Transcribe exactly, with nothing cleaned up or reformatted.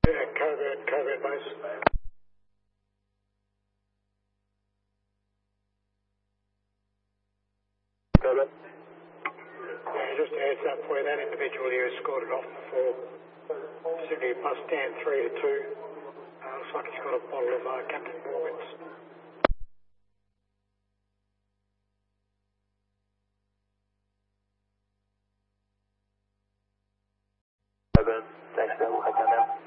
Yeah, Covert, Covert base. Covert. Yeah, just a heads up for you, that individual you escorted off before Sydney bus stand three to two. Uh, looks like he's got a bottle of uh, Captain Morgan's. Thanks, Ben. We'll head down now.